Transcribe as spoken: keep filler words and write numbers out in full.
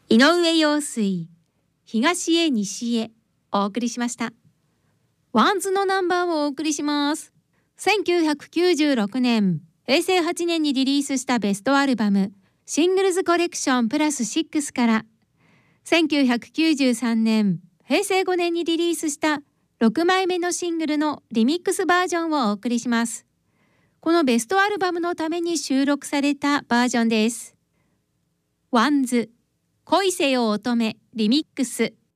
井上陽水、東へ西へお送りしました。ワンズのナンバーをお送りします。せんきゅうひゃくきゅうじゅうろくねん、へいせいはちねんにリリースしたベストアルバム、シングルズコレクションプラスシックスから、せんきゅうひゃくきゅうじゅうさんねん、へいせいごねんにリリースしたろくまいめのシングルのリミックスバージョンをお送りします。このベストアルバムのために収録されたバージョンです。ワンズ、恋せよ乙女リミックス。